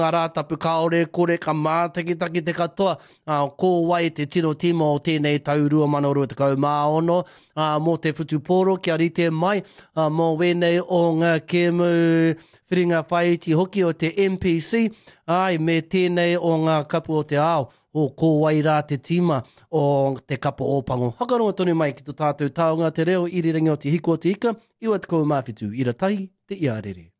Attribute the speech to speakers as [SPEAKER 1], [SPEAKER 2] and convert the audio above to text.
[SPEAKER 1] Ngā rātapu kaore kore ka mātakitaki te katoa. Ko wai te tiro tima o tēnei tau 2020 mō te whutupōro kia rite mai. Mō wenei o ngā kēmu whiringa whaiti hoki o te MPC. Me tēnei o ngā kapu o te ao. O ko wai rā te tima o te kapa ōpango. Hakaronga tonu mai ki tō tātou taonga te reo iriringi o te hiko o te ika. Iwa te kou mawhitu, ira tahi te iarere.